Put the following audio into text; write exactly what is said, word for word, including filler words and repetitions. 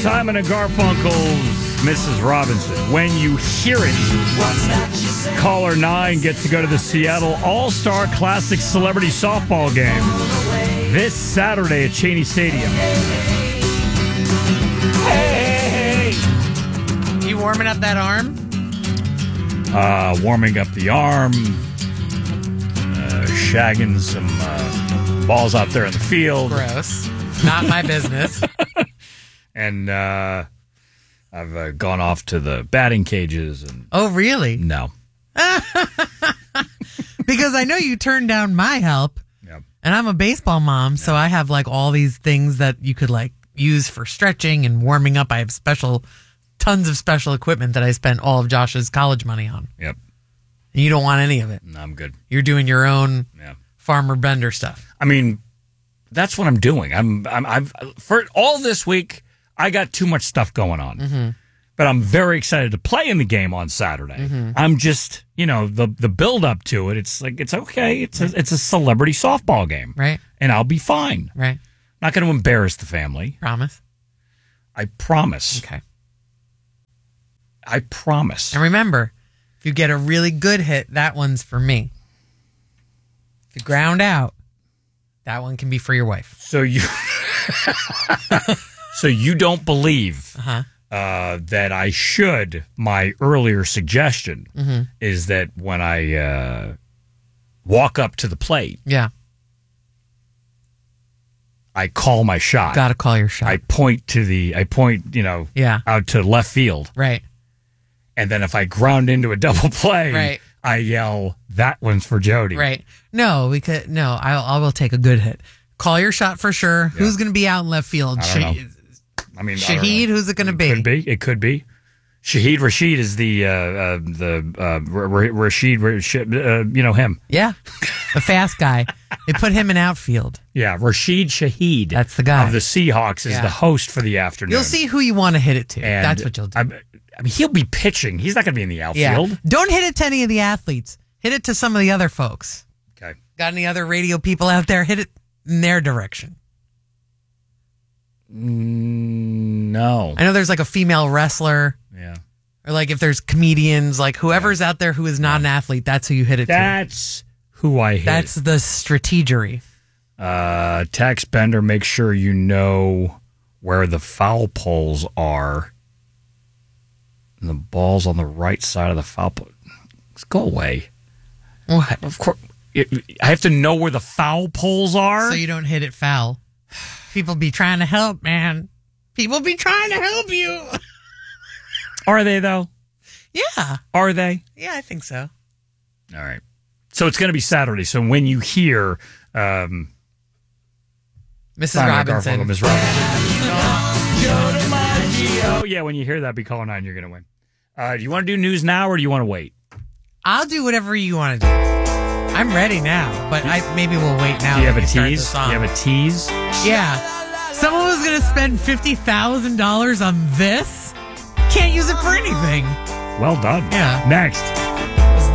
Simon and Garfunkel's Missus Robinson. When you hear it, caller nine gets to go to the Seattle All-Star Classic Celebrity Softball game this Saturday at Cheney Stadium. Hey, hey, hey. You warming up that arm? Uh, warming up the arm, uh, shagging some uh, balls out there in the field. Gross. Not my business. And uh, I've uh, gone off to the batting cages. And oh, really? No. Because I know you turned down my help. Yep. And I'm a baseball mom, so I have like all these things that you could like use for stretching and warming up. I have special, tons of special equipment that I spent all of Josh's college money on. Yep. And you don't want any of it. No, I'm good. You're doing your own yeah. Farmer Bender stuff. I mean, that's what I'm doing. I'm, I'm, I've for all this week, I got too much stuff going on. Mm-hmm. But I'm very excited to play in the game on Saturday. Mm-hmm. I'm just, you know, the the build up to it. It's like it's okay. It's a, it's a celebrity softball game, right? And I'll be fine. Right. Not going to embarrass the family. Promise. I promise. Okay. I promise. And remember, if you get a really good hit, that one's for me. If you ground out, that one can be for your wife. So you, so you don't believe. Uh-huh. Uh, that I should, my earlier suggestion mm-hmm. is that when I uh, walk up to the plate, yeah, I call my shot. Got to call your shot. I point to the, I point, you know, yeah. out to left field. Right. And then if I ground into a double play, right. I yell, that one's for Jody. Right. No, we could, no, I, I will take a good hit. Call your shot for sure. Yeah. Who's going to be out in left field? I don't know. I mean, Shahid, I who's it going to be? Could be. It could be. Shahid Rashid is the uh, uh, the uh, Rashid, Rashid uh, you know him. Yeah, the fast guy. They put him in outfield. Yeah, Rashid Shahid. That's the guy of the Seahawks. Is yeah. the host for the afternoon. You'll see who you want to hit it to. And that's what you'll do. I, I mean, he'll be pitching. He's not going to be in the outfield. Yeah. Don't hit it to any of the athletes. Hit it to some of the other folks. Okay. Got any other radio people out there? Hit it in their direction. No. I know there's like a female wrestler. Yeah. Or like if there's comedians, like whoever's yeah. out there who is not an athlete, that's who you hit it that's to. That's who I hit. That's the strategery. Uh, Tax Bender, make sure you know where the foul poles are. And the ball's on the right side of the foul pole. Let's go away. What? Of course. It, I have to know where the foul poles are? So you don't hit it foul. People be trying to help, man. People be trying to help you. Are they, though? Yeah. Are they? Yeah, I think so. All right. So it's going to be Saturday. So when you hear um, Missus Robinson. Garfunkel, Miss Robinson. Oh, yeah, when you hear that, be calling nine, you're going to win. Uh, do you want to do news now or do you want to wait? I'll do whatever you want to do. I'm ready now, but I maybe we'll wait now. Do you have a tease? Do you have a tease? Yeah. Someone was going to spend fifty thousand dollars on this? Can't use it for anything. Well done. Yeah. Next.